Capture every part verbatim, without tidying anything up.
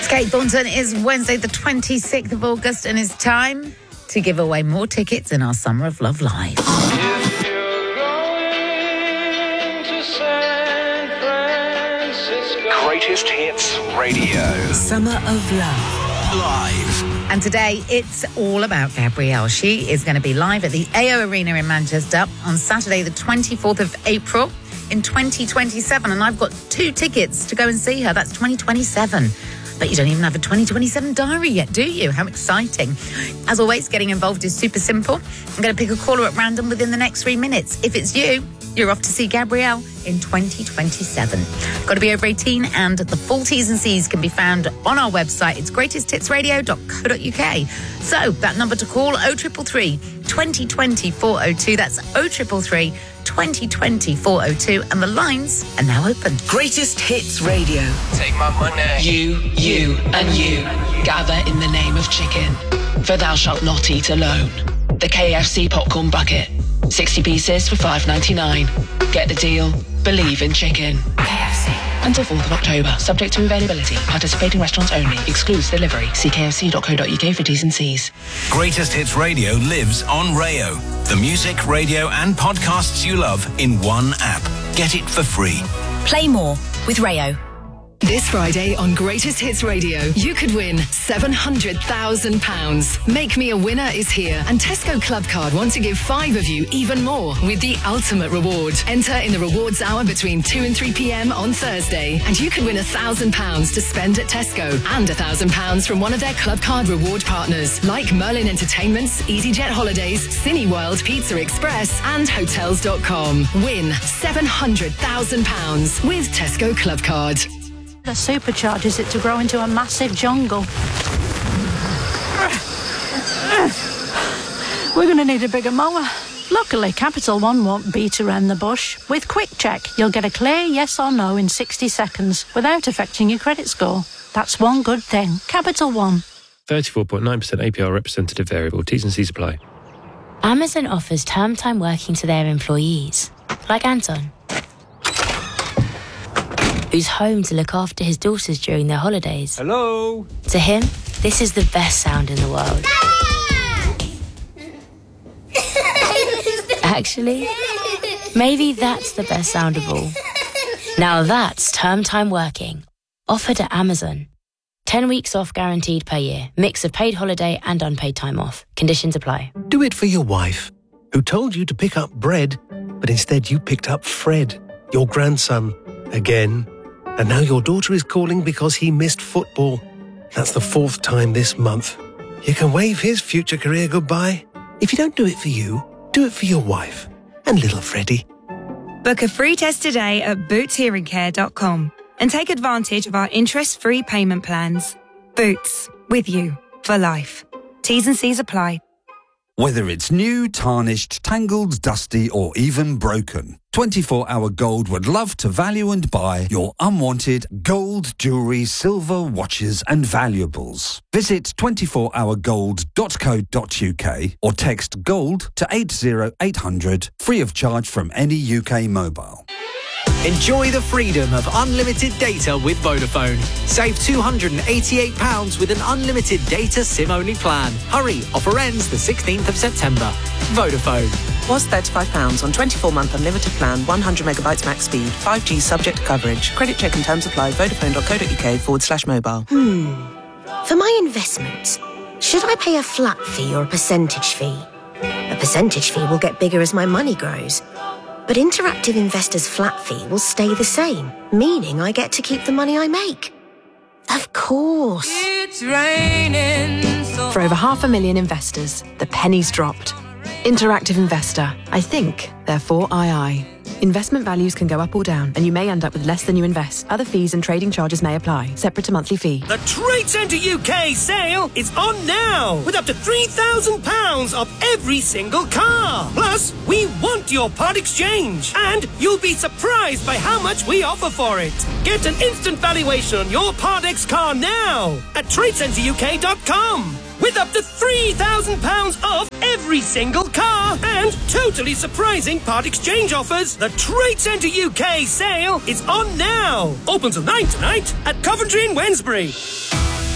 Kate Thornton. Is Wednesday the twenty-sixth of August and it's time to give away more tickets in our Summer of Love Live. If you're going to San Francisco. Greatest Hits Radio. Summer of Love Live. And today it's all about Gabrielle. She is going to be live at the A O Arena in Manchester on Saturday the twenty-fourth of April in twenty twenty-seven. And I've got two tickets to go and see her. That's twenty twenty-seven. But you don't even have a twenty twenty-seven diary yet, do you? How exciting. As always, getting involved is super simple. I'm going to pick a caller at random within the next three minutes. If it's you, you're off to see Gabrielle in twenty twenty-seven. Got to be over eighteen, and the full T's and C's can be found on our website. It's greatest hits radio dot co dot uk. So that number to call, oh three three three, twenty twenty, four oh two. That's oh three three three, twenty twenty, four oh two. And the lines are now open. Greatest Hits Radio. Take my money. You, you, and you gather in the name of chicken, for thou shalt not eat alone. The K F C popcorn bucket, sixty pieces for five ninety-nine. Get the deal. Believe in chicken. K F C. Until fourth of October, subject to availability. Participating restaurants only. Excludes delivery. See k f c dot co dot uk for T's and C's. Greatest Hits Radio lives on Rayo. The music, radio, and podcasts you love in one app. Get it for free. Play more with Rayo. This Friday on Greatest Hits Radio, you could win seven hundred thousand pounds. Make Me a Winner is here, and Tesco Club Card want to give five of you even more with the ultimate reward. Enter in the rewards hour between two and three p.m. on Thursday, and you could win one thousand pounds to spend at Tesco and one thousand pounds from one of their Club Card reward partners like Merlin Entertainments, EasyJet Holidays, Cineworld, Pizza Express, and Hotels dot com. Win seven hundred thousand pounds with Tesco Club Card. That supercharges it to grow into a massive jungle. We're going to need a bigger mower. Luckily, Capital One won't beat around the bush. With Quick Check, you'll get a clear yes or no in sixty seconds without affecting your credit score. That's one good thing. Capital One. thirty-four point nine percent A P R representative variable. T's and C's apply. Amazon offers term time working to their employees, like Anton, who's home to look after his daughters during their holidays. Hello? To him, this is the best sound in the world. Actually, maybe that's the best sound of all. Now that's term time working, offered at Amazon. Ten weeks off guaranteed per year. Mix of paid holiday and unpaid time off. Conditions apply. Do it for your wife, who told you to pick up bread, but instead you picked up Fred, your grandson, again. And now your daughter is calling because he missed football. That's the fourth time this month. You can wave his future career goodbye. If you don't do it for you, do it for your wife and little Freddie. Book a free test today at boots hearing care dot com and take advantage of our interest-free payment plans. Boots, with you for life. T's and C's apply. Whether it's new, tarnished, tangled, dusty, or even broken, twenty-four hour Gold would love to value and buy your unwanted gold, jewellery, silver, watches and valuables. Visit twenty-four hour gold dot co dot uk or text GOLD to eight zero eight hundred, free of charge from any U K mobile. Enjoy the freedom of unlimited data with Vodafone. Save two hundred eighty-eight pounds with an unlimited data SIM-only plan. Hurry, offer ends the sixteenth of September. Vodafone. Was thirty-five pounds on twenty-four month unlimited plan, one hundred megabytes max speed, five G subject to coverage. Credit check and terms apply. Vodafone dot co dot uk forward slash mobile. Hmm. For my investments, should I pay a flat fee or a percentage fee? A percentage fee will get bigger as my money grows. But Interactive Investor's flat fee will stay the same, meaning I get to keep the money I make. Of course. It's raining so For over half a million investors, the penny's dropped. Interactive Investor. I think, therefore I I. Investment values can go up or down, and you may end up with less than you invest. Other fees and trading charges may apply, separate to monthly fee. The Trade Centre U K sale is on now, with up to three thousand pounds off every single car. Plus, we want your part exchange, and you'll be surprised by how much we offer for it. Get an instant valuation on your Part X car now at trade centre u k dot com. With up to three thousand pounds off every single car and totally surprising part exchange offers. The Trade Centre U K sale is on now. Open till nine tonight at Coventry and Wednesbury.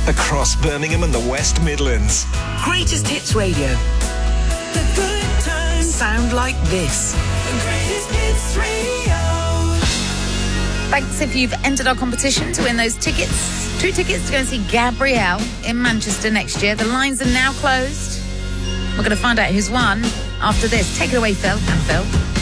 across Birmingham and the West Midlands. Greatest Hits Radio. The good times. Sound like this. The greatest hits radio. Thanks if you've entered our competition to win those tickets. Two tickets to go and see Gabrielle in Manchester next year. The lines are now closed. We're going to find out who's won after this. Take it away, Phil and Phil.